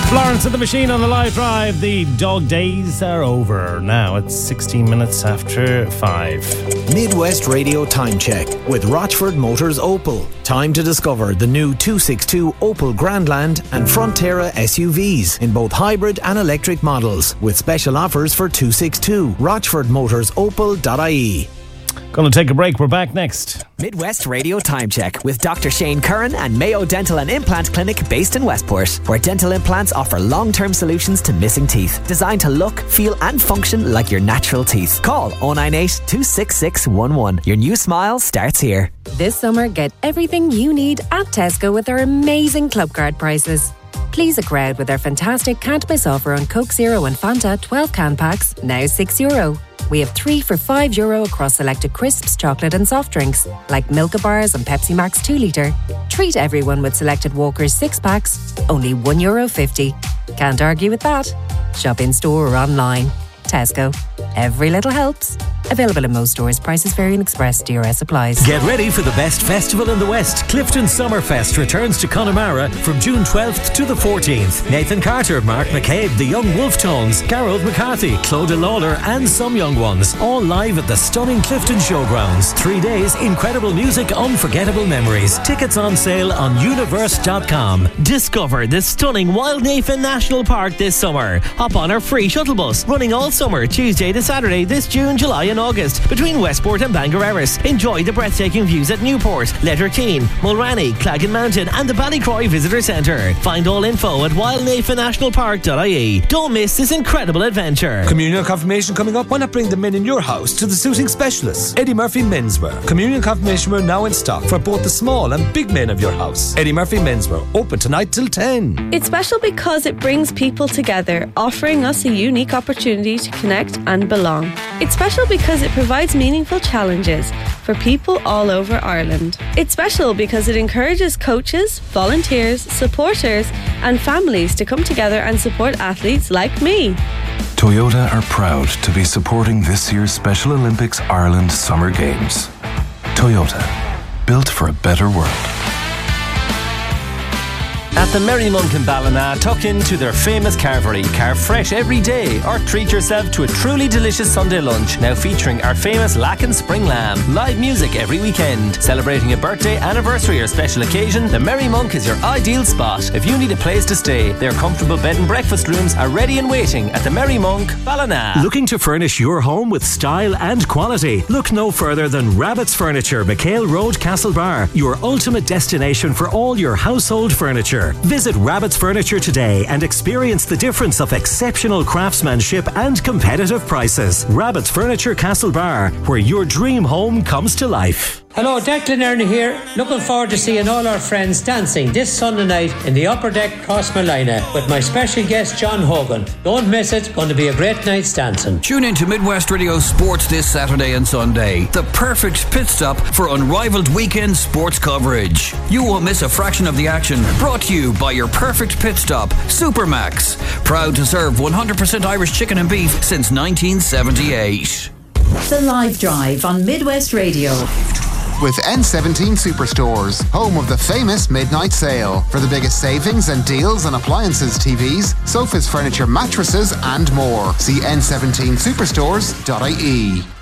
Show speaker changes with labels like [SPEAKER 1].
[SPEAKER 1] Florence and the Machine on the live drive. The dog days are over. Now it's 16 minutes after 5.
[SPEAKER 2] Midwest Radio Time Check with Rochford Motors Opel. Time to discover the new 262 Opel Grandland and Frontera SUVs in both hybrid and electric models, with special offers for 262. RochfordMotorsOpel.ie.
[SPEAKER 1] Going to take a break. We're back next.
[SPEAKER 3] Midwest Radio Time Check with Dr. Shane Curran and Mayo Dental and Implant Clinic based in Westport, where dental implants offer long-term solutions to missing teeth, designed to look, feel and function like your natural teeth. Call 098 266 11. Your new smile starts here.
[SPEAKER 4] This summer, get everything you need at Tesco with our amazing club card prices. Please a crowd with our fantastic can't miss offer on Coke Zero and Fanta 12 can packs, now €6. We have 3 for €5 across selected crisps, chocolate and soft drinks, like Milka Bars and Pepsi Max 2 litre. Treat everyone with selected Walker's 6 packs, only €1.50. Can't argue with that. Shop in store or online. Tesco. Every little helps. Available in most stores. Prices vary and express. DRS applies.
[SPEAKER 5] Get ready for the best festival in the West. Clifton Summerfest returns to Connemara from June 12th to the 14th. Nathan Carter, Mark McCabe, the Young Wolf Tones, Gareth McCarthy, Clodagh Lawler and some young ones. All live at the stunning Clifton Showgrounds. 3 days, incredible music, unforgettable memories. Tickets on sale on universe.com.
[SPEAKER 6] Discover the stunning Wild Nathan National Park this summer. Hop on our free shuttle bus, running all summer, Tuesday to Saturday this June, July and August, between Westport and Bangor Erris. Enjoy the breathtaking views at Newport, Letterkeene, Mulranny, Claggan Mountain and the Ballycroy Visitor Centre. Find all info at wildnathannationalpark.ie. Don't miss this incredible adventure.
[SPEAKER 7] Communion confirmation coming up. Why not bring the men in your house to the suiting specialists, Eddie Murphy Menswear. Communion confirmation wear now in stock for both the small and big men of your house. Eddie Murphy Menswear, open tonight till 10.
[SPEAKER 8] It's special because it brings people together, offering us a unique opportunity to connect and belong. It's special because it provides meaningful challenges for people all over Ireland. It's special because it encourages coaches, volunteers, supporters and families to come together and support athletes like me.
[SPEAKER 9] Toyota are proud to be supporting this year's Special Olympics Ireland Summer Games. Toyota, built for a better world.
[SPEAKER 10] At the Merry Monk in Ballina, tuck into their famous carvery. Carve fresh every day or treat yourself to a truly delicious Sunday lunch, now featuring our famous Lacken Spring Lamb. Live music every weekend. Celebrating a birthday, anniversary or special occasion, the Merry Monk is your ideal spot. If you need a place to stay, their comfortable bed and breakfast rooms are ready and waiting at the Merry Monk, Ballina.
[SPEAKER 5] Looking to furnish your home with style and quality? Look no further than Rabbit's Furniture, McHale Road, Castlebar, your ultimate destination for all your household furniture. Visit Rabbit's Furniture today and experience the difference of exceptional craftsmanship and competitive prices. Rabbit's Furniture, Castlebar, where your dream home comes to life.
[SPEAKER 11] Hello, Declan Ernie here. Looking forward to seeing all our friends dancing this Sunday night in the Upper Deck Crossmolina with my special guest John Hogan. Don't miss it, going to be a great night's dancing.
[SPEAKER 12] Tune in to Midwest Radio Sports this Saturday and Sunday. The perfect pit stop for unrivaled weekend sports coverage. You won't miss a fraction of the action. Brought to you by your perfect pit stop, Supermax. Proud to serve 100% Irish chicken and beef since 1978.
[SPEAKER 13] The Live Drive on Midwest Radio.
[SPEAKER 14] With N17 Superstores, home of the famous midnight sale. For the biggest savings and deals on appliances, TVs, sofas, furniture, mattresses and more. See n17superstores.ie.